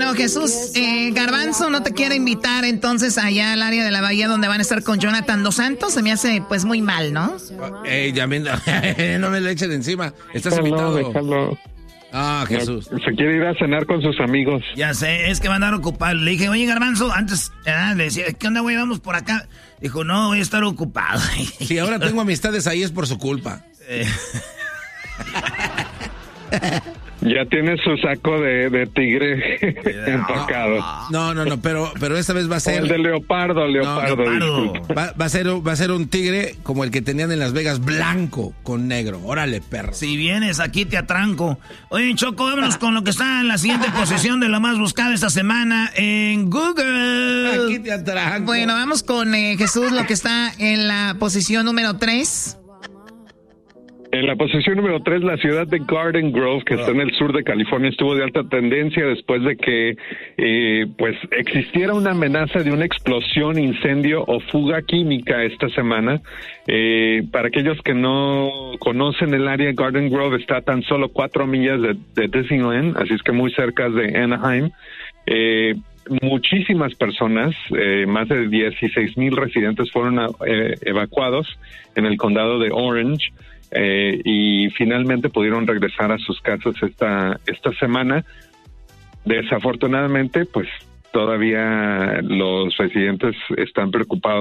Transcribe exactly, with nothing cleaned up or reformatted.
Bueno, Jesús, eh, Garbanzo no te quiere invitar entonces allá al área de la bahía donde van a estar con Jonathan Dos Santos. Se me hace pues muy mal, ¿no? Ey, ya me, no me lo echen encima. Estás Déjalo, invitado. déjalo. Ah, Jesús. Se quiere ir a cenar con sus amigos. Ya sé, es que va a andar ocupado. Le dije, oye, Garbanzo, antes ah, le decía, ¿qué onda, güey? Vamos por acá. Dijo, no, voy a estar ocupado. Si ahora tengo amistades ahí es por su culpa. Eh. Ya tiene su saco de, de tigre empacado. No, no, no, pero, pero esta vez va a ser... O el de leopardo, leopardo. No, leopardo. Va, va, a ser, va a ser un tigre como el que tenían en Las Vegas, blanco con negro. Órale, perro. Si vienes, aquí te atranco. Oye, Choco, vámonos con lo que está en la siguiente posición de lo más buscado esta semana en Google. Aquí te atranco. Bueno, vamos con eh, Jesús, lo que está en la posición número tres. En la posición número tres, la ciudad de Garden Grove, que está en el sur de California, estuvo de alta tendencia después de que eh, pues existiera una amenaza de una explosión, incendio o fuga química esta semana. Eh, para aquellos que no conocen el área, Garden Grove está a tan solo cuatro millas de, de Disneyland, así es que muy cerca de Anaheim. Eh, muchísimas personas, eh, más de dieciséis mil residentes fueron eh, evacuados en el condado de Orange. Eh, y finalmente pudieron regresar a sus casas esta esta semana. Desafortunadamente, pues todavía los residentes están preocupados